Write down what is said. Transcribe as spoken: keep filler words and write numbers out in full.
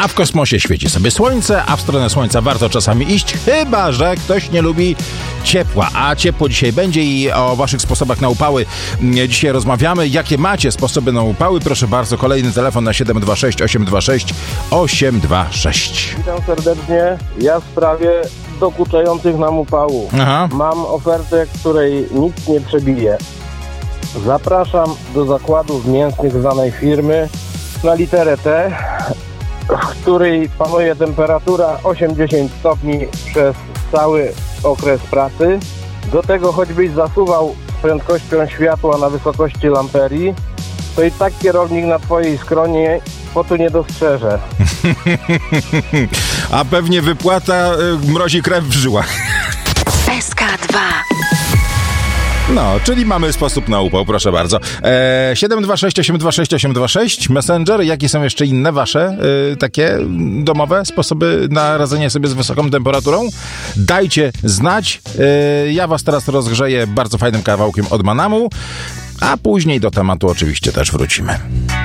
A w kosmosie świeci sobie słońce, a w stronę słońca warto czasami iść, chyba że ktoś nie lubi ciepła. A ciepło dzisiaj będzie i o waszych sposobach na upały dzisiaj rozmawiamy. Jakie macie sposoby na upały? Proszę bardzo, kolejny telefon na siedem dwa sześć osiem dwa sześć osiem dwa sześć. Witam serdecznie. Ja w sprawie dokuczających nam upałów. Aha. Mam ofertę, której nic nie przebije. Zapraszam do zakładów mięsnych znanej firmy na literę T, w której panuje temperatura osiemdziesiąt stopni przez cały okres pracy. Do tego choćbyś zasuwał z prędkością światła na wysokości lamperii, to i tak kierownik na twojej skronie potu nie dostrzeże. A pewnie wypłata y, mrozi krew w żyłach. S K dwa. No, czyli mamy sposób na upał, proszę bardzo. E, siedem dwa sześć osiem dwa sześć osiem dwa sześć, Messenger. Jakie są jeszcze inne wasze y, takie domowe sposoby na radzenie sobie z wysoką temperaturą? Dajcie znać. Y, ja was teraz rozgrzeję bardzo fajnym kawałkiem od Manamu, a później do tematu oczywiście też wrócimy.